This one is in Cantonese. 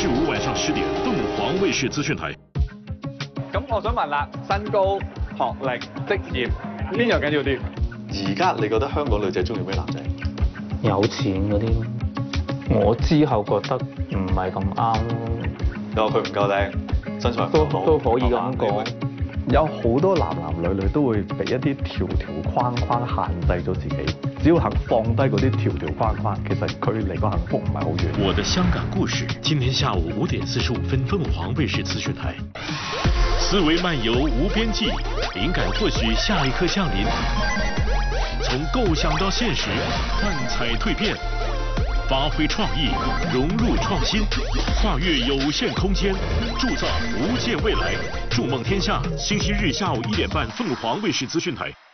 期5晚上10點，鳳凰衛視資訊台。 咁我想問啦，身高、學歷、職業邊樣緊要啲？ 而家你覺得香港女仔中意咩男仔？ 有錢嗰啲咯。我之後覺得唔係咁啱咯。 你話佢唔夠靚，身材都可以咁講。 有好多男女都會被一啲條框限制咗自己。只要肯放低嗰啲條框，其實佢離個幸福唔係好遠。 我的香港故事，今天下午5點45分，鳳凰衛視資訊台。思維漫遊無邊際，靈感或許下一刻降臨。從構想到現實，幻彩蛻變，發揮創意，融入創新，跨越有限空間，鑄造無限未來。築夢天下，星期日下午1點半，鳳凰衛視資訊台。